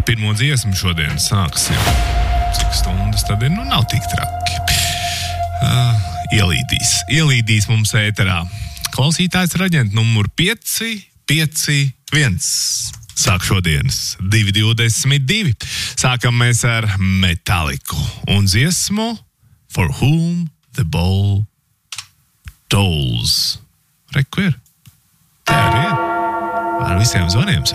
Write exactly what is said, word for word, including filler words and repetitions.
Pirmo dziesmu šodien sāksim. Cik stundas tad ir? Nu, nav tik traki. Uh, ielīdīs. Ielīdīs mums ēterā. Klausītājs raģenta numur pieci pieci viens. Sāk šodienas divi divdesmit divi. Sākam mēs ar Metalliku un dziesmu For Whom the Bell Tolls. Reku ir. Tā ir, ar visiem zvaniem sāk.